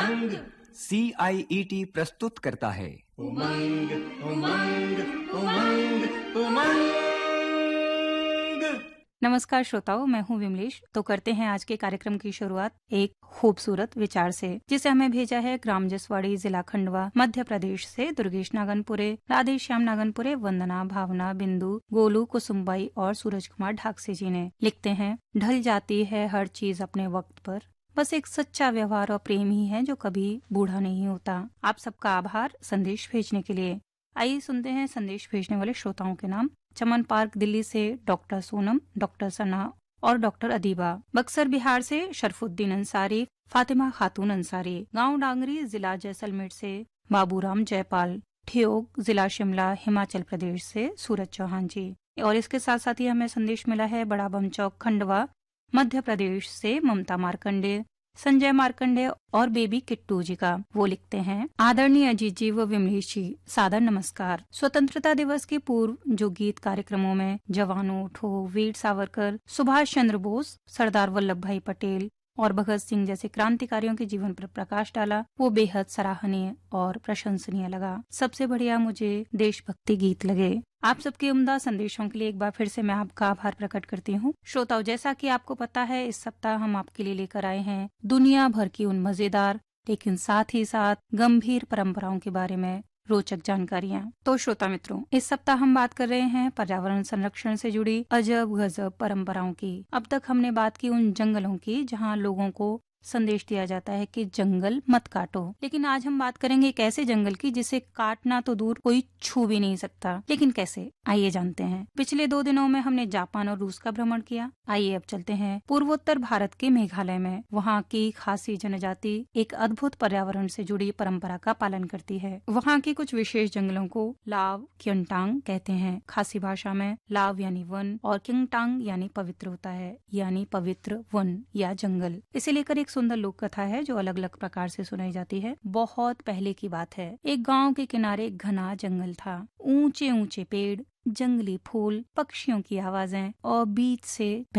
उमंग CIET प्रस्तुत करता है उमंग उमंग उमंग उमंग। नमस्कार श्रोताओं, मैं हूं विमलेश। तो करते हैं आज के कार्यक्रम की शुरुआत एक खूबसूरत विचार से, जिसे हमें भेजा है ग्राम जसवाड़ी, जिला खंडवा, मध्य प्रदेश से दुर्गेश नागनपुरे, राधे श्याम नागनपुरे, वंदना, भावना, बिंदु, गोलू, कुसुमबाई और सूरज कुमार ढाकसे जी ने। लिखते हैं, ढल जाती है हर चीज अपने वक्त पर, बस एक सच्चा व्यवहार और प्रेम ही है जो कभी बूढ़ा नहीं होता। आप सबका आभार संदेश भेजने के लिए। आइए सुनते हैं संदेश भेजने वाले श्रोताओं के नाम। चमन पार्क दिल्ली से डॉक्टर सोनम, डॉक्टर सना और डॉक्टर अदीबा। बक्सर बिहार से शरफुद्दीन अंसारी, फातिमा खातून अंसारी। गांव डांगरी, जिला जैसलमेर से बाबूराम जयपाल। ठियोग, जिला शिमला, हिमाचल प्रदेश से सूरज चौहान जी। और इसके साथ साथ ही हमें संदेश मिला है बड़ा बमचौक, खंडवा, मध्य प्रदेश से ममता मार्कंडे, संजय मार्कंडे और बेबी किट्टू जी का। वो लिखते हैं, आदरणीय अजीत जी व विमलेश जी, सादर नमस्कार। स्वतंत्रता दिवस के पूर्व जो गीत कार्यक्रमों में जवानों उठो, वीर सावरकर, सुभाष चंद्र बोस, सरदार वल्लभ भाई पटेल और भगत सिंह जैसे क्रांतिकारियों के जीवन पर प्रकाश डाला, वो बेहद सराहनीय और प्रशंसनीय लगा। सबसे बढ़िया मुझे देशभक्ति गीत लगे। आप सबके उम्दा संदेशों के लिए एक बार फिर से मैं आपका आभार प्रकट करती हूँ। श्रोताओं, जैसा कि आपको पता है, इस सप्ताह हम आपके लिए लेकर आए हैं दुनिया भर की उन मजेदार लेकिन साथ ही साथ गंभीर परंपराओं के बारे में रोचक जानकारियाँ। तो श्रोता मित्रों, इस सप्ताह हम बात कर रहे हैं पर्यावरण संरक्षण से जुड़ी अजब गजब परंपराओं की। अब तक हमने बात की उन जंगलों की जहाँ लोगों को संदेश दिया जाता है कि जंगल मत काटो, लेकिन आज हम बात करेंगे एक ऐसे जंगल की जिसे काटना तो दूर कोई छू भी नहीं सकता। लेकिन कैसे, आइए जानते हैं। पिछले 2 दिनों में हमने जापान और रूस का भ्रमण किया। आइए अब चलते हैं पूर्वोत्तर भारत के मेघालय में। वहाँ की खासी जनजाति एक अद्भुत पर्यावरण से जुड़ी परंपरा का पालन करती है। वहाँ के कुछ विशेष जंगलों को लाव क्यंटांग कहते हैं। खासी भाषा में लाव यानी वन और क्यंटांग यानी पवित्र होता है, यानी पवित्र वन या जंगल। इसे लेकर एक सुंदर लोक कथा है जो अलग अलग प्रकार से सुनाई जाती है। बहुत पहले की बात है। एक गांव के किनारे एक घना जंगल था। ऊंचे ऊंचे पेड़, जंगली फूल, पक्षियों की आवाजें और बीच से